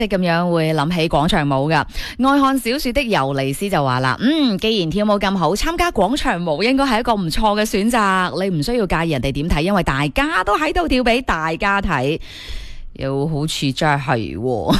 咁樣會諗起廣場舞噶。愛看小說的尤尼斯就話啦，既然跳舞咁好，參加廣場舞應該係一個唔錯嘅選擇。你唔需要介意人哋點睇，因為大家都喺度跳俾大家睇。又好似真係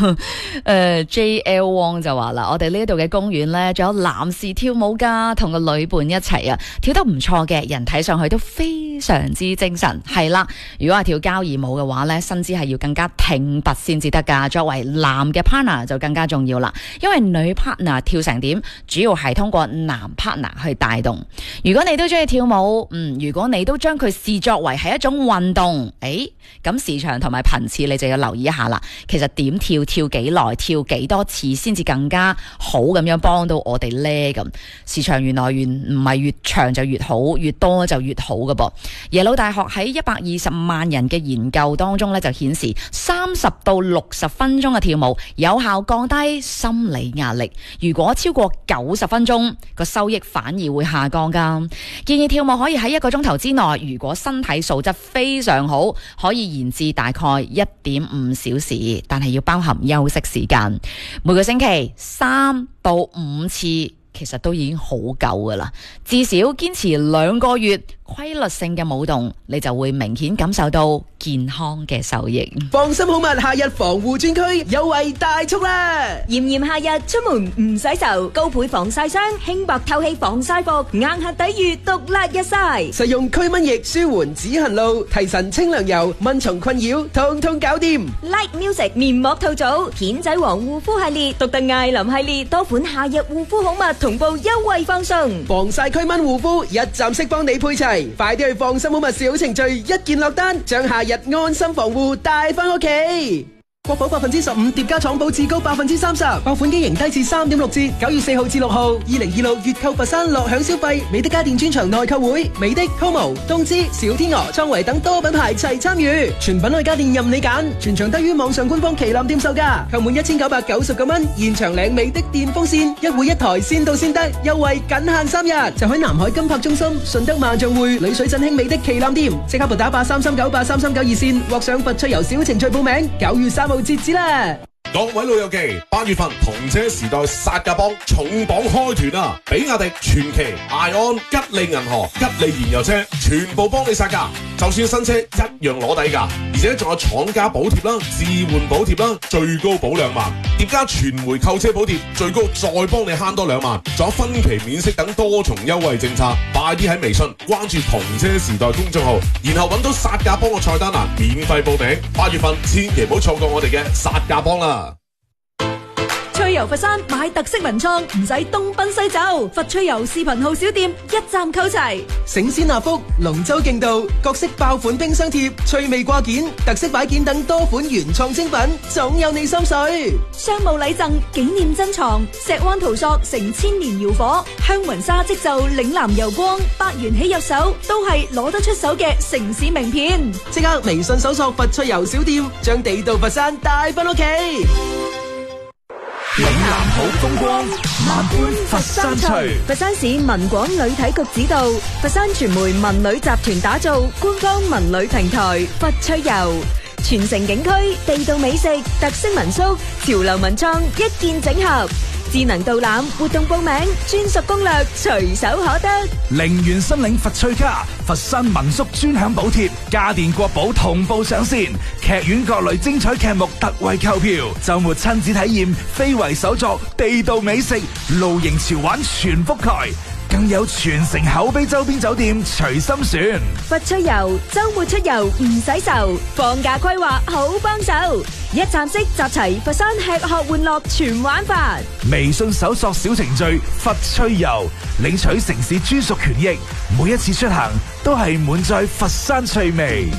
JL Wong 就話啦，我哋呢度嘅公園呢，仲有男士跳舞噶，同個女伴一齊啊，跳得唔錯嘅，人睇上去都非常之精神。係啦，如果係跳交誼舞嘅話呢，身姿係要更加挺拔先至得噶。作為男嘅 partner 就更加重要啦，因為女 partner 跳成點，主要係通過男 partner 去帶動。如果你都中意跳舞，如果你都將佢視作為係一種運動，咁時長同埋頻次你就要留意一下啦。其實點跳，跳幾耐，跳幾多次先至更加好咁樣幫到我哋呢？咁時長原來唔係越長就越好，越多就越好㗎噃。耶魯大學喺120萬人嘅研究當中呢，就顯示30到60分鐘嘅跳舞有效降低心理壓力。如果超過90分鐘，個收益反而會下降㗎。建議跳舞可以喺1個鐘頭之內，如果身體素質非常好，可以延至大概1.5小時，但係要包含休息時間。每個星期3到5次，其實都已經好夠噶啦。至少堅持2個月，規律性嘅舞動，你就會明顯感受到健康嘅收益。 放心好物夏日防護專區優惠大促啦！ 炎炎夏日出門唔洗愁，高倍防曬霜，輕薄透氣防曬服，硬核抵禦毒辣日曬。 實用驅蚊液舒緩止痕露，提神清涼油，蚊蟲困擾通通搞掂。 Like Music 面膜套組，片仔癀護膚系列，獨特艾琳系列，多款夏日護膚好物同步優惠放送， 防曬驅蚊護膚一站式幫你配齊。快啲去放心好物小程序，一鍵落單，將夏日安心防護帶翻屋企。國保15%疊加廠保至高30%，爆款機型低至3.6折。9月4號至6號，2026月購佛山樂享消費，美的家電專場內購會，美的、Como、東芝、小天鵝、創維等多品牌齊參與，全品類家電任你揀，全場低於網上官方旗艦店售價，購滿1999蚊，現場領美的電風扇，一戶一台，先到先得，優惠僅限3日。就喺南海金柏中心、順德萬象匯、麗水振興美的旗艦店，即刻撥打83398339熱線，獲上佛趣遊小程序報名。9月3號截止啦！ 各位老友記，8月份同車時代殺價幫重磅開團啊！比亞迪、傳祺、艾安、吉利銀河、吉利燃油車，全部幫你殺價，就算新車一樣攞底價，而且仲有廠家補貼啦、置換補貼啦，最高保2萬，疊加全回購車補貼，最高再幫你慳多2萬，仲有分期免息等多重優惠政策。快啲喺微信關注同車時代公眾號，然後揾到殺價幫個菜單欄免費報名。8月份千祈唔好錯過我哋嘅殺價幫啦！ 趣遊佛山買特色文創，唔使東奔西走，佛趣遊視頻號小店一站購齊。 醒仙納福、龍舟競渡、各式爆款冰箱貼、趣味掛件、特色擺件等多款原創精品，總有你心水。 商務禮贈、紀念珍藏、石灣陶塑成千年窯火，香雲紗織就嶺南油光，百元起入手，都係攞得出手嘅城市名片。 即刻微信搜索佛趣遊小店，將地道佛山帶返屋企。 嶺南好風光，萬般佛山趣。 佛山市文廣旅體局指導，佛山傳媒文旅集團打造官方文旅平台佛趣遊，全城景區、地道美食、特色民宿、潮流文創一鍵整合，智能導覽、活動報名、專屬攻略隨手可得。 陵園申領佛趣卡，佛山民宿專享補貼，家電國寶同步上線，劇院各類精彩劇目特惠購票，周末親子體驗非遺手作、地道美食、露營潮玩全覆蓋，更有全城口碑周邊酒店隨心選。 佛趣遊，周末出遊唔使愁，放假規劃好幫手，一站式集齊佛山吃喝玩樂全玩法。 微信搜索小程序佛趣遊，領取城市專屬權益，每一次出行都係滿載佛山趣味。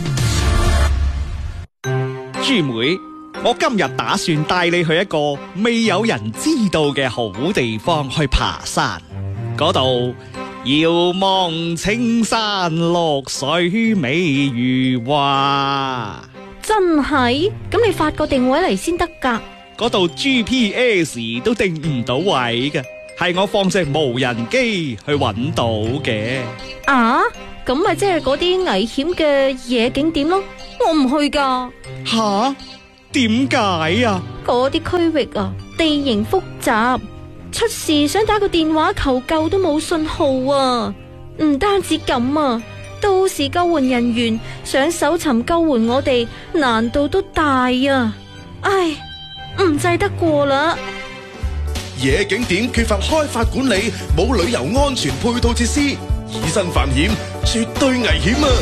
豬妹，我今日打算帶你去一個未有人知道嘅好地方去爬山，嗰度遙望青山綠水美如畫。 真係？咁你發個定位嚟先得㗎。 嗰度 GPS 都定唔到位嘅，係我放隻無人機去揾到嘅。 啊？咁咪即係嗰啲危險嘅夜景點咯？我唔去㗎。 吓？ 點解啊？ 嗰啲區域啊，地形複雜，出事想打個電話求救都冇信號啊！唔單止咁啊，到時救援人員想搜尋救援我哋，難度都大啊！唉，唔制得過啦。 野景點缺乏開發管理，冇旅遊安全配套設施，以身犯險，絕對危險啊！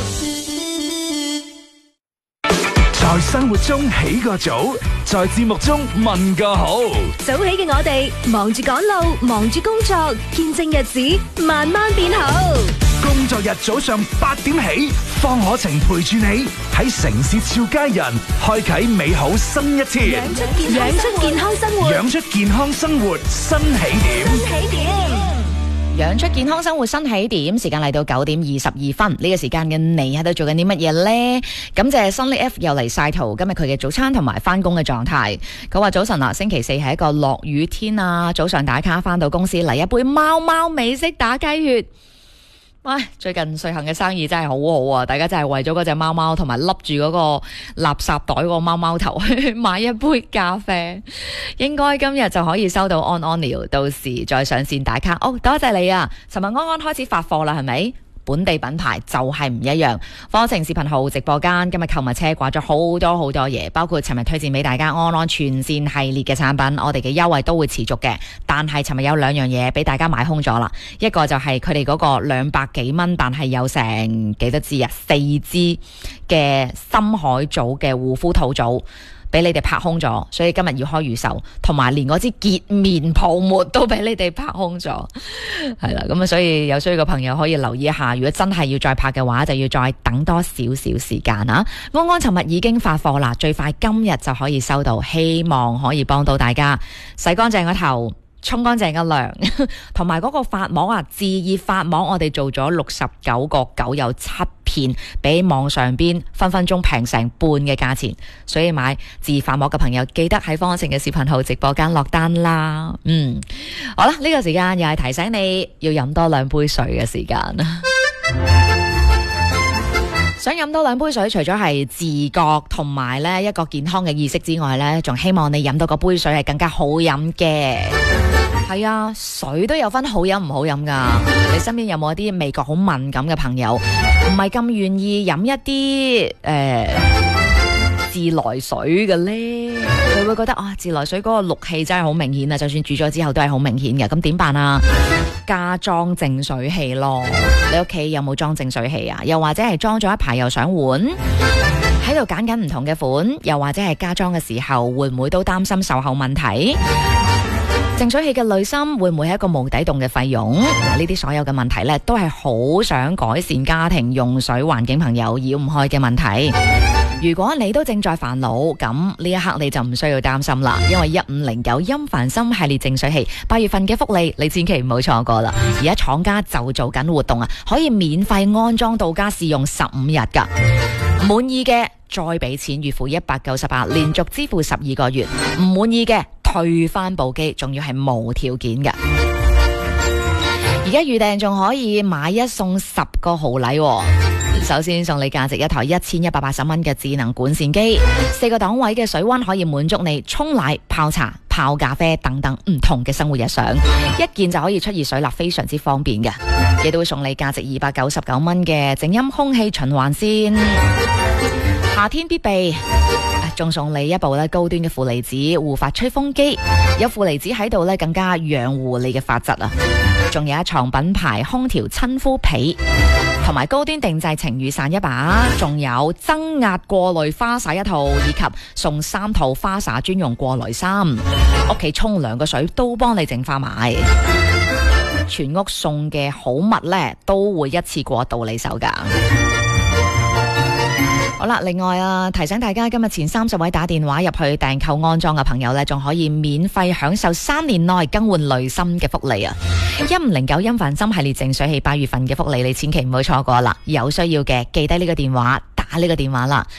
在生活中起個早，在節目中問個好。 早起嘅我哋忙住趕路，忙住工作，見證日子慢慢變好。 工作日早上8點起，方可晴陪住你喺城市俏佳人，開啟美好新一天。 養出健康生活， 養出健康生活新起點。 養出健康生活新起點，時間嚟到9點22分，呢個時間嘅你喺度做緊啲乜嘢呢？感謝 Sunny F 又嚟晒圖，今日佢嘅早餐同埋翻工嘅狀態。佢話早晨啊，星期四係一個落雨天啊，早上打卡翻到公司嚟一杯貓貓美式打雞血。唉，最近瑞幸嘅生意真係好好啊！大家真係為咗嗰隻貓貓同埋笠住嗰個垃圾袋嗰個貓貓頭去買一杯咖啡，應該今日就可以收到安料，到時再上線打卡。哦，多謝你啊！尋日安開始發貨啦，係咪？本地品牌就係唔一樣。方程視頻號直播間今日購物車掛咗好多嘢，包括尋日推薦俾大家安全線系列嘅產品，我哋嘅優惠都會持續嘅。但係尋日有2樣嘢俾大家買空咗啦，一個就係佢哋嗰個200幾蚊，但係有成幾多支啊？4支嘅深海藻嘅護膚套組。俾你哋拍空咗，所以今日要開預售，同埋連嗰支潔面泡沫都俾你哋拍空咗，係啦，咁啊，所以有需要嘅朋友可以留意一下，如果真係要再拍嘅話，就要再等多少少時間啊！安尋日已經發貨啦，最快今日就可以收到，希望可以幫到大家洗乾淨個頭。沖乾淨嘅涼，同埋嗰個髮膜啊，自熱髮膜我哋做咗69個9，有7片，比網上邊分分鐘平成半嘅價錢，所以買自熱髮膜嘅朋友記得喺方程嘅視頻號直播間落單啦。好啦，呢個時間又係提醒你要飲多2杯水嘅時間啦。想飲多2杯水，除咗係自覺同埋呢一個健康嘅意識之外呢，仲希望你飲到個杯水係更加好飲嘅。係啊，水都有分好飲唔好飲噶。你身邊有冇一啲味覺好敏感嘅朋友，唔係咁願意飲一啲自來水嘅呢？佢會覺得啊，自來水嗰個氯氣真係好明顯啊，就算煮咗之後都係好明顯嘅。咁點辦啊？加裝淨水器咯。你屋企有冇裝淨水器啊？又或者係裝咗一排又想換，喺度揀緊唔同嘅款，又或者係加裝嘅時候會唔會都擔心售後問題？淨水器嘅濾芯會唔會係一個無底洞嘅費用？嗱，呢啲所有嘅問題呢，都係好想改善家庭用水環境朋友繞唔開嘅問題。如果你都正在煩惱，咁呢一刻你就唔需要擔心啦，因為1509音凡森系列淨水器8月份嘅福利，你千祈唔好錯過啦！而家廠家就做緊活動啊，可以免費安裝到家試用15日噶，滿意嘅再俾錢，月付198，連續支付12個月，唔滿意嘅退翻部機，仲要係無條件嘅。而家預訂仲可以買1送10個豪禮喎。首先送你價值一台1180蚊嘅智能管線機，4個檔位嘅水溫可以滿足你沖奶、泡茶、泡咖啡等等唔同嘅生活日常，一件就可以出熱水啦，非常之方便嘅。亦都會送你價值299蚊嘅靜音空氣循環扇，夏天必備。仲送你一部咧高端嘅負離子護髮吹風機，有負離子喺度咧，更加養護你嘅髮質啊！仲有一床品牌空調親膚被，同埋高端定製晴雨傘一把，仲有增壓過濾花灑一套，以及送3套花灑專用過濾衫，屋企沖涼嘅水都幫你淨化埋，全屋送嘅好物呢，都會一次過到你手噶。好啦，另外啊，提醒大家今日前30位打電話入去訂購安裝嘅朋友呢，仲可以免費享受3年內更換濾芯嘅福利啊！1509音凡森系列淨水器8月份嘅福利，你千祈唔好錯過啦！有需要嘅記低呢個電話，打呢個電話啦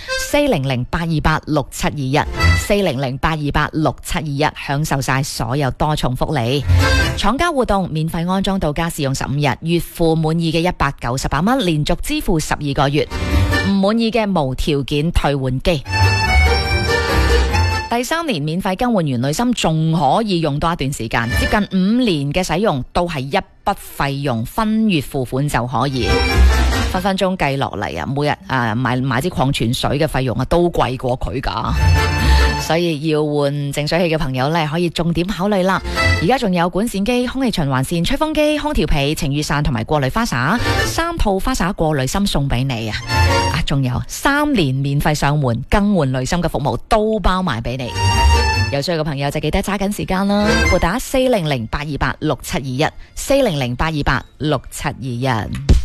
，400-828-6721，400-828-6721，享受晒所有多重福利。廠家活動，免費安裝到家試用15日，月付滿意嘅198蚊，連續支付12個月。唔滿意嘅無條件退換機。 第3年免費更換完濾芯，仲可以用多一段時間，接近5年嘅使用都係一筆費用，分月付款就可以。分分鐘計落嚟啊，每日買支礦泉水嘅費用啊，都貴過佢㗎。所以要換淨水器嘅朋友呢，可以重點考慮啦。而家仲有管線機、空氣循環扇、吹風機、空調被、晴雨傘同埋過濾花灑，3套花灑過濾芯送俾你啊！仲有3年免費上門更換濾芯嘅服務都包埋俾你。有需要嘅朋友就記得揸緊時間啦，撥打400-828-6721，400-828-6721。